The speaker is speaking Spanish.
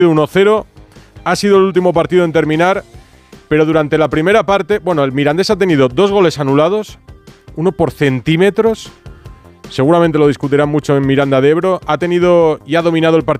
1-0. Ha sido el último partido en terminar, pero durante la primera parte, bueno, el Mirandés ha tenido 2 goles anulados, uno por centímetros. Seguramente lo discutirán mucho en Miranda de Ebro. Ha tenido y ha dominado el partido